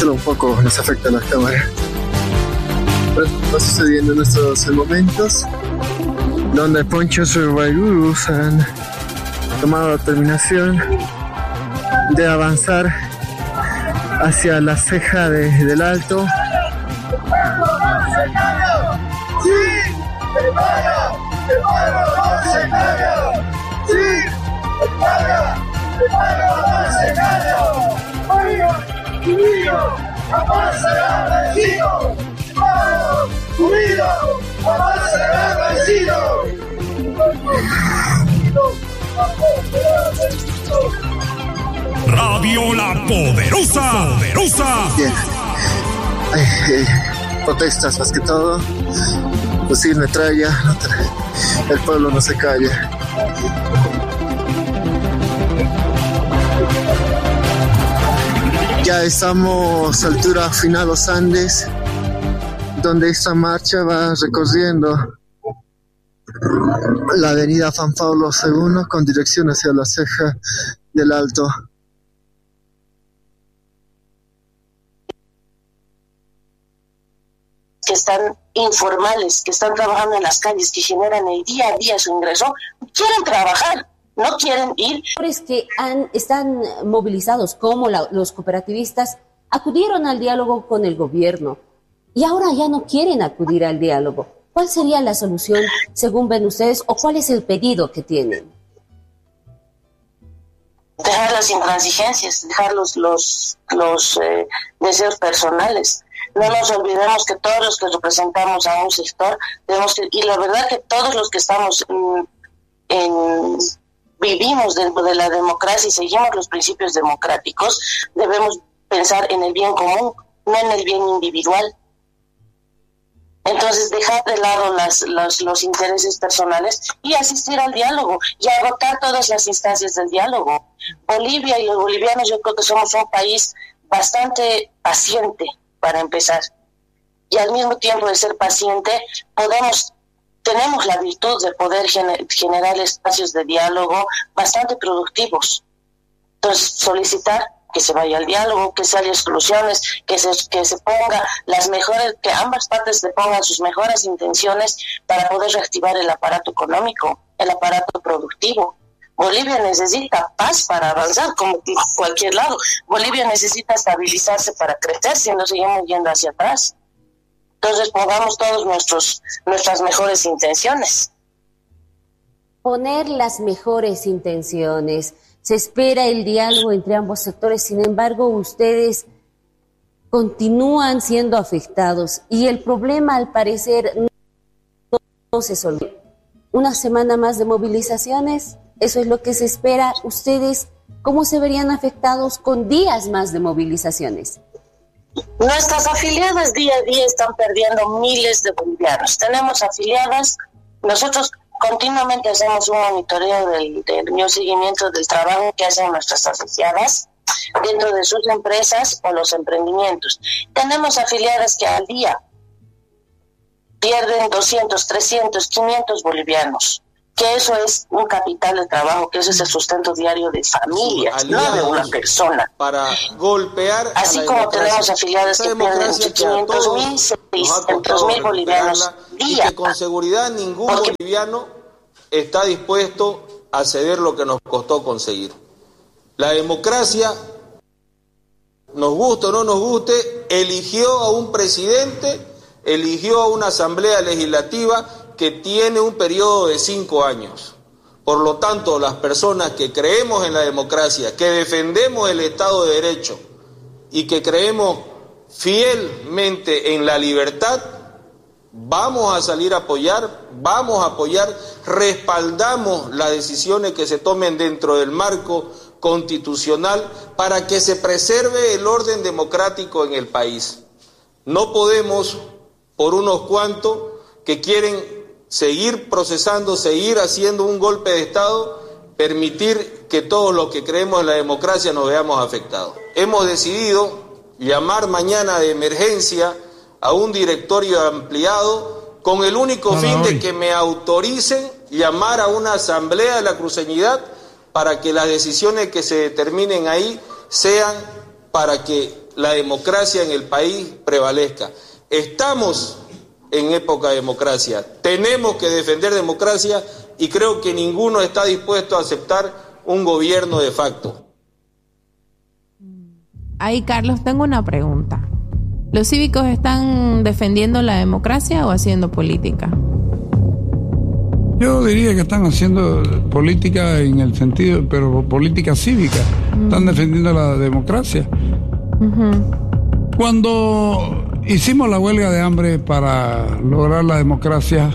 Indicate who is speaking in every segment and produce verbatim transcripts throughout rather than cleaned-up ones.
Speaker 1: solo un poco nos afecta la cámara. Pues va sucediendo en estos momentos donde Poncho Survivors han tomado la determinación de avanzar hacia la ceja de, del Alto.
Speaker 2: ¡Sí! ¡El paro! ¡El paro no se calla! ¡Sí! ¡El paro! ¡El paro no se calla! ¡Oigan! ¡Unidos! ¡Jamás será vencido! ¡Vamos! ¡Unidos! ¡Jamás será vencido!
Speaker 3: Radio La Poderosa, Poderosa.
Speaker 1: Bien. Ay, ay, protestas más que todo. Fusil, metralla. El pueblo no se calla. Ya estamos a altura final Los Andes, donde esta marcha va recorriendo la avenida Juan Pablo segundo con dirección hacia la ceja del Alto.
Speaker 4: Que están informales, que están trabajando en las calles, que generan el día a día su ingreso, quieren trabajar, no quieren ir.
Speaker 5: Los que han, están movilizados, como la, los cooperativistas, acudieron al diálogo con el gobierno y ahora ya no quieren acudir al diálogo. ¿Cuál sería la solución, según ven ustedes, o cuál es el pedido que tienen?
Speaker 4: Dejar las intransigencias, dejar los, los, los eh, deseos personales. No nos olvidemos que todos los que representamos a un sector, tenemos que, y la verdad que todos los que estamos en, en, vivimos dentro de la democracia y seguimos los principios democráticos, debemos pensar en el bien común, no en el bien individual. Entonces, dejar de lado las, los, los intereses personales y asistir al diálogo y agotar todas las instancias del diálogo. Bolivia y los bolivianos, yo creo que somos un país bastante paciente, para empezar. Y al mismo tiempo de ser paciente, podemos, tenemos la virtud de poder gener, generar espacios de diálogo bastante productivos. Entonces, solicitar que se vaya al diálogo, que se haya exclusiones, que se, que se ponga las mejores, que ambas partes le pongan sus mejores intenciones para poder reactivar el aparato económico, el aparato productivo. Bolivia necesita paz para avanzar, como cualquier lado. Bolivia necesita estabilizarse para crecer, si no seguimos yendo hacia atrás. Entonces pongamos todos nuestros nuestras mejores intenciones.
Speaker 5: Poner las mejores intenciones. Se espera el diálogo entre ambos sectores, sin embargo, ustedes continúan siendo afectados y el problema, al parecer, no, no se soluciona. Una semana más de movilizaciones, eso es lo que se espera. ¿Ustedes cómo se verían afectados con días más de movilizaciones?
Speaker 4: Nuestras afiliadas día a día están perdiendo miles de bolivianos. Tenemos afiliadas, nosotros continuamente hacemos un monitoreo del, del un seguimiento del trabajo que hacen nuestras asociadas dentro de sus empresas o los emprendimientos. Tenemos afiliadas que al día pierden doscientos, trescientos, quinientos bolivianos, que eso es un capital de trabajo, que eso es el sustento diario de familias, no de una persona.
Speaker 6: Para golpear
Speaker 4: así
Speaker 6: a la
Speaker 4: como tenemos afiliadas que pierden quinientos mil, seiscientos mil bolivianos día.
Speaker 6: Y que con seguridad ningún Porque... boliviano está dispuesto a ceder lo que nos costó conseguir. La democracia, nos guste o no nos guste, eligió a un presidente, eligió a una asamblea legislativa que tiene un periodo de cinco años. Por lo tanto, las personas que creemos en la democracia, que defendemos el Estado de Derecho y que creemos fielmente en la libertad, vamos a salir a apoyar, vamos a apoyar, respaldamos las decisiones que se tomen dentro del marco constitucional para que se preserve el orden democrático en el país. No podemos, por unos cuantos que quieren seguir procesando, seguir haciendo un golpe de Estado, permitir que todos los que creemos en la democracia nos veamos afectados. Hemos decidido llamar mañana de emergencia a un directorio ampliado con el único Hola, fin hoy. de que me autoricen llamar a una asamblea de la cruceñidad para que las decisiones que se determinen ahí sean para que la democracia en el país prevalezca. Estamos en época de democracia, tenemos que defender democracia y creo que ninguno está dispuesto a aceptar un gobierno de facto.
Speaker 7: Ahí, Carlos, tengo una pregunta. ¿Los cívicos están defendiendo la democracia o haciendo política?
Speaker 8: Yo diría que están haciendo política en el sentido, pero política cívica. Uh-huh. Están defendiendo la democracia. Uh-huh. Cuando hicimos la huelga de hambre para lograr la democracia,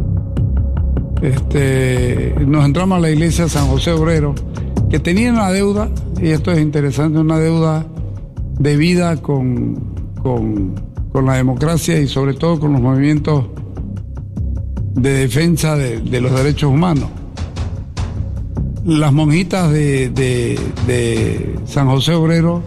Speaker 8: este, nos entramos a la iglesia de San José Obrero, que tenía una deuda, y esto es interesante, una deuda de vida con, con, con la democracia y sobre todo con los movimientos de defensa de, de los derechos humanos. Las monjitas de, de, de San José Obrero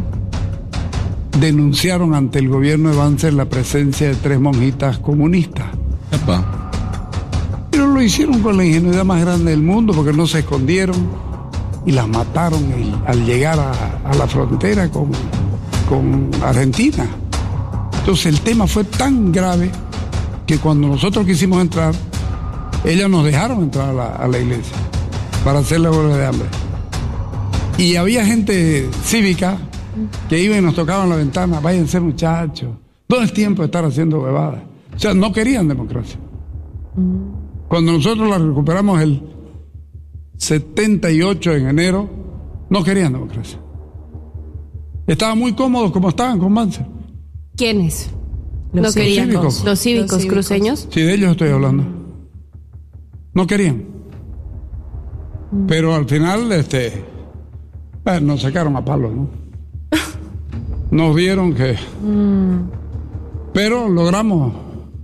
Speaker 8: denunciaron ante el gobierno de Banzer la presencia de tres monjitas comunistas. Epa. Pero lo hicieron con la ingenuidad más grande del mundo, porque no se escondieron y las mataron el, al llegar a, a la frontera con, con Argentina. Entonces el tema fue tan grave que cuando nosotros quisimos entrar, ellas nos dejaron entrar a la, a la iglesia para hacer la huelga de hambre. Y había gente cívica que iba y nos tocaba en la ventana: váyanse, muchachos, todo el tiempo de estar haciendo huevadas. O sea, no querían democracia. Cuando nosotros la recuperamos el setenta y ocho en enero, no querían democracia. Estaban muy cómodos como estaban con Banzer.
Speaker 7: ¿Quiénes?
Speaker 5: Los,
Speaker 7: no querían
Speaker 8: cívicos.
Speaker 7: Los cívicos, los cívicos cruceños.
Speaker 8: Sí, de ellos estoy hablando. No querían. Mm. Pero al final, este, eh, nos sacaron a palos, ¿no? Nos vieron que... Mm. Pero logramos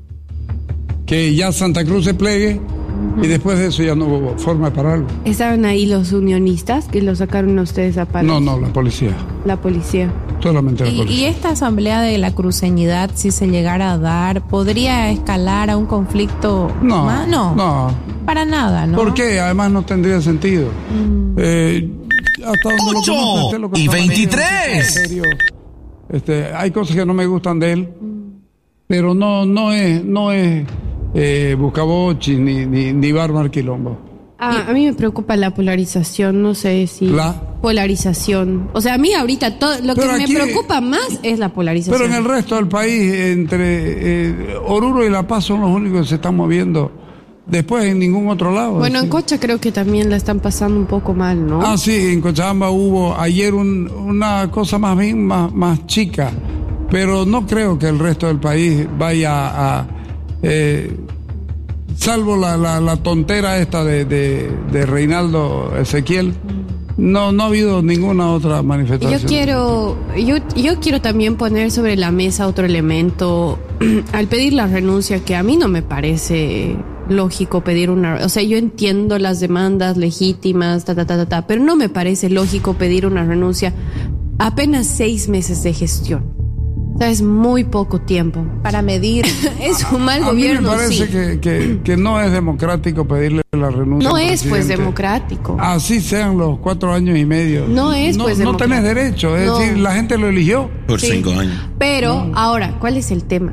Speaker 8: que ya Santa Cruz se plegue, uh-huh. y después de eso ya no hubo forma de pararlo.
Speaker 9: ¿Estaban ahí los unionistas que lo sacaron a ustedes a palos?
Speaker 8: No, no, la policía.
Speaker 9: La policía.
Speaker 8: Solamente la
Speaker 7: ¿Y,
Speaker 8: policía.
Speaker 7: ¿Y esta asamblea de la cruceñidad, si se llegara a dar, podría escalar a un conflicto
Speaker 8: no,
Speaker 7: más? No,
Speaker 8: no.
Speaker 7: Para nada, ¿no?
Speaker 8: ¿Por qué? Además no tendría sentido. Mm. Eh, hasta donde
Speaker 3: ocho
Speaker 8: lo conozco, lo
Speaker 3: y veintitrés.
Speaker 8: Este, hay cosas que no me gustan de él, pero no, no es, no es eh, buscabochi ni, ni, ni Bárbara Quilombo.
Speaker 9: Ah, a mí me preocupa la polarización, no sé si...
Speaker 8: La
Speaker 9: polarización. O sea, a mí ahorita todo lo pero que aquí, me preocupa más es la polarización.
Speaker 8: Pero en el resto del país, entre eh, Oruro y La Paz son los únicos que se están moviendo. Después en ningún otro lado.
Speaker 9: Bueno, en Cocha creo que también la están pasando un poco mal, ¿no?
Speaker 8: Ah, sí, en Cochabamba hubo ayer un, una cosa más bien más, más chica, pero no creo que el resto del país vaya a... Eh, salvo la, la, la tontera esta de, de, de Reinaldo Ezequiel, no, no ha habido ninguna otra manifestación.
Speaker 9: Yo quiero, yo, yo quiero también poner sobre la mesa otro elemento. Al pedir la renuncia, que a mí no me parece lógico pedir una... O sea, yo entiendo las demandas legítimas, ta, ta, ta, ta, ta, pero no me parece lógico pedir una renuncia apenas seis meses de gestión. O sea, es muy poco tiempo para medir. Es un mal
Speaker 8: a
Speaker 9: gobierno,
Speaker 8: a mí me parece
Speaker 9: sí.
Speaker 8: que, que, que no es democrático pedirle la renuncia.
Speaker 9: No
Speaker 8: al
Speaker 9: es,
Speaker 8: presidente.
Speaker 9: pues, democrático.
Speaker 8: Así sean los cuatro años y medio.
Speaker 9: No es,
Speaker 8: no,
Speaker 9: pues,
Speaker 8: no
Speaker 9: democrático.
Speaker 8: tenés derecho, es
Speaker 9: no.
Speaker 8: decir, la gente lo eligió.
Speaker 3: Por
Speaker 9: sí.
Speaker 3: cinco años.
Speaker 9: Pero, no. Ahora, ¿cuál es el tema?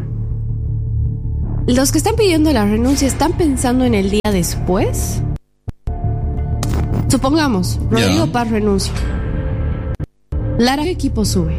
Speaker 9: Los que están pidiendo la renuncia, ¿están pensando en el día después? Supongamos, Rodrigo Paz renuncia. Lara, ¿qué equipo sube?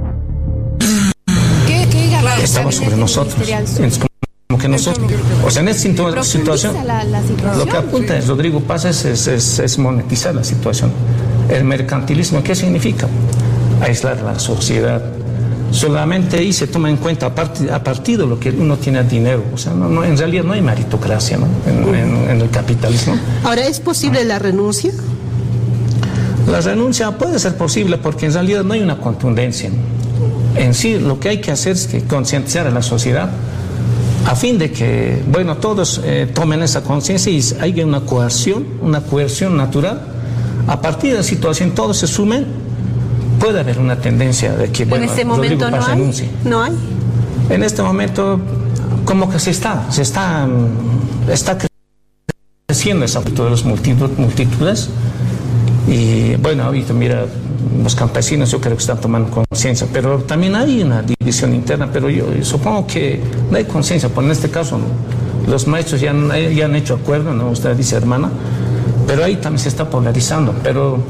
Speaker 9: ¿Qué, qué
Speaker 10: claro, estamos sobre nosotros. Es como que nosotros, o sea, en esta situ- situación,
Speaker 9: la, la situación,
Speaker 10: lo que apunta es Rodrigo Paz es, es, es, es monetizar la situación. El mercantilismo, ¿qué significa? Aislar la sociedad. Solamente ahí se toma en cuenta a, part- a partir de lo que uno tiene dinero. O sea, no, no, en realidad no hay meritocracia, ¿no? en, en, en el capitalismo.
Speaker 11: Ahora, ¿es posible la renuncia?
Speaker 10: La renuncia puede ser posible porque en realidad no hay una contundencia. En sí, lo que hay que hacer es que concientizar a la sociedad a fin de que, bueno, todos eh, tomen esa conciencia y haya una coerción, una coerción natural. A partir de la situación todos se sumen, puede haber una tendencia de que, bueno,
Speaker 11: en este momento no hay, no hay.
Speaker 10: En este momento, como que se está, se está, está creciendo esa actitud de las multitud, multitudes. Y bueno, ahorita mira, los campesinos yo creo que están tomando conciencia, pero también hay una división interna, pero yo, yo supongo que no hay conciencia, por en este caso los maestros ya han, ya han hecho acuerdo, ¿no? Usted dice hermana, pero ahí también se está polarizando, pero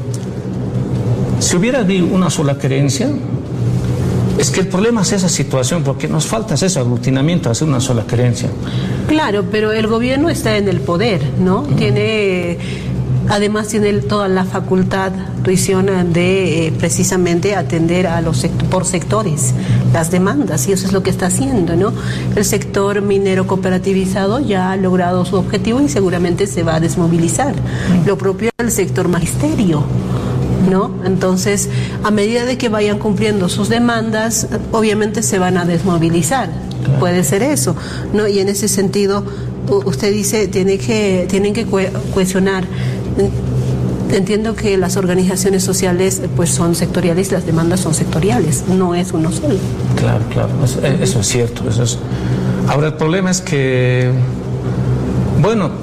Speaker 10: si hubiera una sola creencia, es que el problema es esa situación, porque nos falta ese aglutinamiento, hacer una sola creencia.
Speaker 11: Claro, pero el gobierno está en el poder, ¿no? Uh-huh. Tiene, además tiene toda la facultad, tuición, de eh, precisamente atender a los sect- por sectores las demandas, y eso es lo que está haciendo, ¿no? El sector minero cooperativizado ya ha logrado su objetivo y seguramente se va a desmovilizar. Uh-huh. Lo propio del sector magisterio, ¿no? Entonces, a medida de que vayan cumpliendo sus demandas, obviamente se van a desmovilizar. Claro. Puede ser eso, ¿no? Y en ese sentido, usted dice, tiene que, tienen que cohesionar. Entiendo que las organizaciones sociales pues son sectoriales, las demandas son sectoriales, no es uno solo.
Speaker 10: Claro, claro, eso, eso es cierto. Eso es... Ahora, el problema es que, bueno,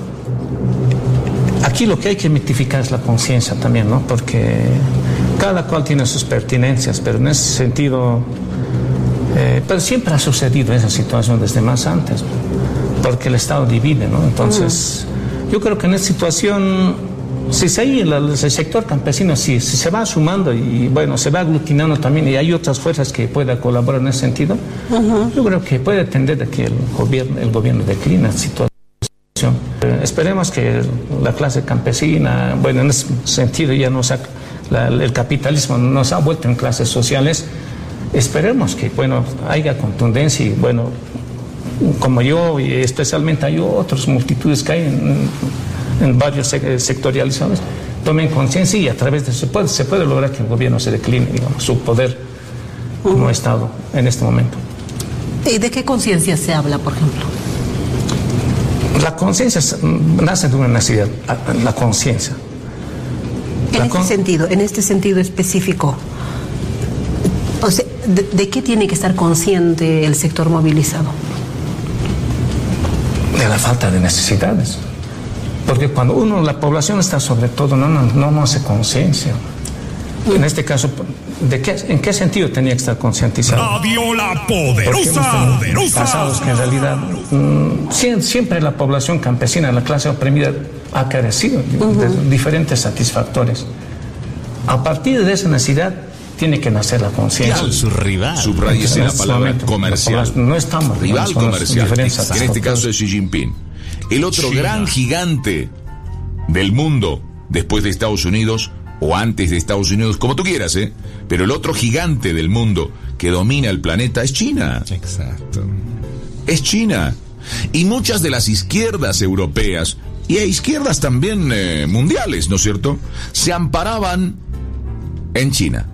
Speaker 10: aquí lo que hay que mitificar es la conciencia también, ¿no? Porque cada cual tiene sus pertinencias, pero en ese sentido, eh, pero siempre ha sucedido esa situación desde más antes, porque el Estado divide, ¿no? Entonces, uh-huh. yo creo que en esta situación, si se hay el, el sector campesino, si, si se va sumando y, bueno, se va aglutinando también, y hay otras fuerzas que puedan colaborar en ese sentido, uh-huh. yo creo que puede tender a que el gobierno, el gobierno decline la situación. Eh, esperemos que la clase campesina, bueno, en ese sentido ya nos ha, la, el capitalismo nos ha vuelto en clases sociales. Esperemos que, bueno, haya contundencia y, bueno, como yo y especialmente hay otras multitudes que hay en, en varios sectorializados, tomen conciencia y a través de eso se puede, se puede lograr que el gobierno se decline, digamos, su poder como Estado en este momento.
Speaker 11: ¿Y de qué conciencia se habla, por ejemplo?
Speaker 10: La conciencia nace de una necesidad, la conciencia.
Speaker 11: En este con... sentido, en este sentido específico, o sea, ¿de, ¿de qué tiene que estar consciente el sector movilizado?
Speaker 10: De la falta de necesidades. Porque cuando uno, la población está sobre todo, no, no, no, no hace conciencia. En este caso, ¿de qué, ¿en qué sentido tenía que estar concientizado?
Speaker 3: Radio La Poderosa. Poderosa.
Speaker 10: Pasados que en realidad mmm, siempre la población campesina, la clase oprimida, ha carecido uh-huh. de diferentes satisfactores. A partir de esa necesidad tiene que nacer la conciencia.
Speaker 12: Su rival. Subrayese la palabra momento, comercial.
Speaker 10: La no estamos
Speaker 12: rival comercial. En este caso es Xi Jinping. El otro China. Gran gigante del mundo después de Estados Unidos, o antes de Estados Unidos, como tú quieras, ¿eh? Pero el otro gigante del mundo que domina el planeta es China. Exacto.
Speaker 10: Es China.
Speaker 12: Y muchas de las izquierdas europeas, y hay izquierdas también eh, mundiales, ¿no es cierto?, se amparaban en China.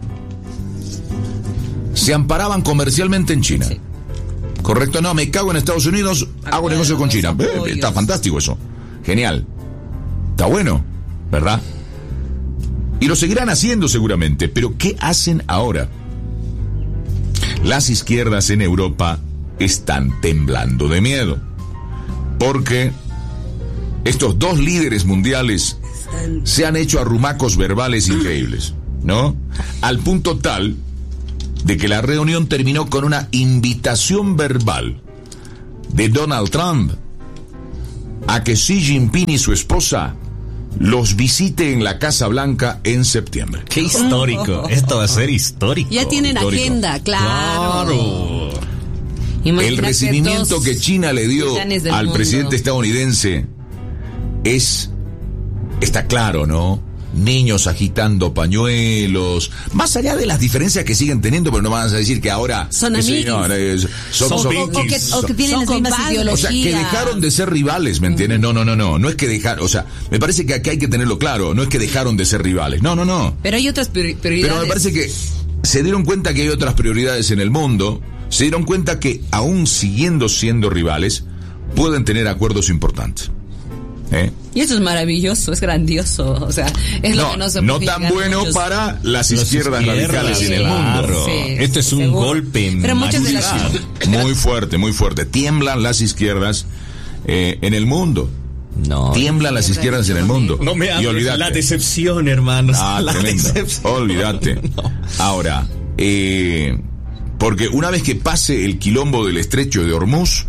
Speaker 12: Se amparaban comercialmente en China. Sí. ¿Correcto? No, me cago en Estados Unidos, Acuerdo, hago negocio con China. Eh, está fantástico eso. Genial. Está bueno, ¿verdad? Y lo seguirán haciendo seguramente. Pero ¿qué hacen ahora? Las izquierdas en Europa están temblando de miedo. Porque estos dos líderes mundiales se han hecho arrumacos verbales increíbles, ¿no? Al punto tal de que la reunión terminó con una invitación verbal de Donald Trump a que Xi Jinping y su esposa los visite en la Casa Blanca en septiembre.
Speaker 13: ¡Qué histórico! Esto va a ser histórico.
Speaker 14: Ya tienen histórico. Agenda, claro.
Speaker 12: claro. El recibimiento que China le dio al mundo. presidente estadounidense es, está claro, ¿no? Niños agitando pañuelos, más allá de las diferencias que siguen teniendo, pero no van a decir que ahora
Speaker 14: son amigos,
Speaker 12: son, son, son,
Speaker 14: o, o, que, o que tienen son las mismas ideologías.
Speaker 12: O sea, que dejaron de ser rivales, ¿me entiendes? No, no, no, no, no es que dejaron, o sea, me parece que aquí hay que tenerlo claro, no es que dejaron de ser rivales, no, no, no.
Speaker 14: Pero hay otras prioridades.
Speaker 12: Pero me parece que se dieron cuenta que hay otras prioridades en el mundo, se dieron cuenta que aún siguiendo siendo rivales, pueden tener acuerdos importantes. ¿Eh?
Speaker 14: Y eso es maravilloso, es grandioso, o sea, es
Speaker 12: no,
Speaker 14: lo que no se
Speaker 12: no tan bueno
Speaker 14: muchos...
Speaker 12: para las izquierdas, izquierdas radicales sí, en el mundo.
Speaker 13: Sí, Esto es un seguro. golpe
Speaker 14: Pero muchas de las...
Speaker 12: muy fuerte, muy fuerte. Tiemblan las izquierdas eh, en el mundo.
Speaker 13: No.
Speaker 12: Tiemblan las izquierdas en el mundo.
Speaker 13: No me
Speaker 12: y
Speaker 13: hables,
Speaker 12: olvídate.
Speaker 13: la decepción, hermanos.
Speaker 12: Ah,
Speaker 13: la
Speaker 12: tremendo.
Speaker 13: decepción.
Speaker 12: Olvídate. No. Ahora, eh, porque una vez que pase el quilombo del estrecho de Hormuz,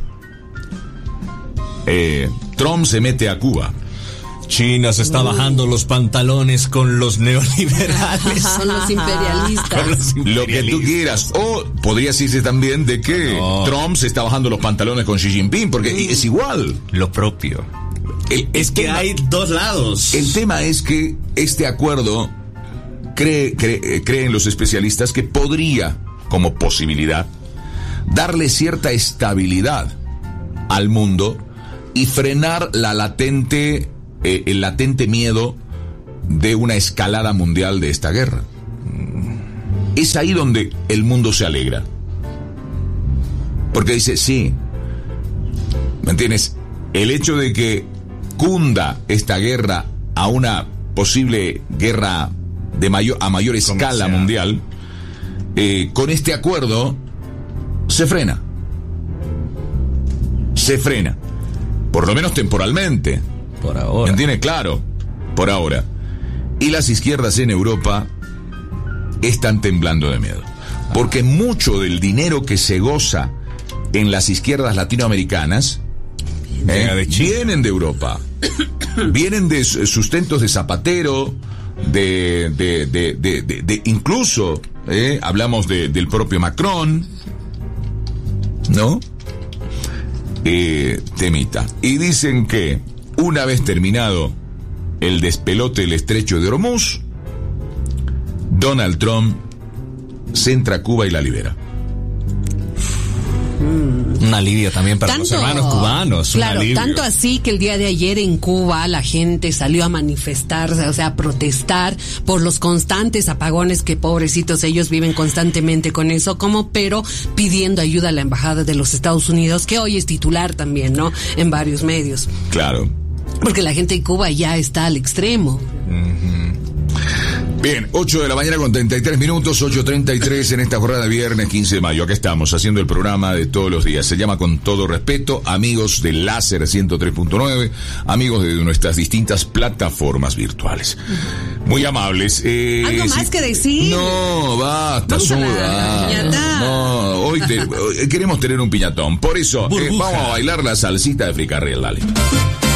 Speaker 12: eh, Trump se mete a Cuba.
Speaker 13: China se está bajando los pantalones con los neoliberales.
Speaker 11: Son los imperialistas.
Speaker 13: Con los imperialistas.
Speaker 12: Lo que tú quieras. O podría decirse también de que no. Trump se está bajando los pantalones con Xi Jinping, porque mm. es igual.
Speaker 13: Lo propio. El, es el que tema, hay dos lados.
Speaker 12: El tema es que este acuerdo cree, cree, creen los especialistas que podría, como posibilidad, darle cierta estabilidad al mundo y frenar la latente Eh, el latente miedo de una escalada mundial de esta guerra. Es ahí donde el mundo se alegra. Porque dice, sí, ¿me entiendes? El hecho de que cunda esta guerra a una posible guerra de mayor, a mayor escala mundial, eh, con este acuerdo se frena. Se frena. Por lo menos temporalmente.
Speaker 13: Por ahora.
Speaker 12: ¿Me entiendes? Claro, por ahora. Y las izquierdas en Europa están temblando de miedo. Porque mucho del dinero que se goza en las izquierdas latinoamericanas eh, de vienen de Europa. Vienen de sustentos de Zapatero, de, de, de, de, de, de incluso, eh, hablamos de, del propio Macron, ¿no? Eh, temita. Y dicen que una vez terminado el despelote del estrecho de Hormuz, Donald Trump se entra a Cuba y la libera.
Speaker 13: Un alivio también para tanto, los hermanos cubanos.
Speaker 11: Claro, tanto así que el día de ayer en Cuba la gente salió a manifestarse, o sea, a protestar por los constantes apagones que pobrecitos ellos viven constantemente con eso, como pero pidiendo ayuda a la embajada de los Estados Unidos, que hoy es titular también, ¿no? En varios medios.
Speaker 12: Claro.
Speaker 11: Porque la gente en Cuba ya está al extremo.
Speaker 12: Uh-huh. Bien, ocho de la mañana con treinta y tres minutos, ocho treinta y tres en esta jornada de viernes quince de mayo. Acá estamos haciendo el programa de todos los días. Se llama Con Todo Respeto, amigos de Láser ciento tres punto nueve, amigos de nuestras distintas plataformas virtuales. Muy amables. Eh,
Speaker 11: ¿Algo más
Speaker 12: sí,
Speaker 11: que decir?
Speaker 12: No, basta, suda. No, hoy te, queremos tener un piñatón. Por eso, eh, vamos a bailar la salsita de Fricarriel, dale.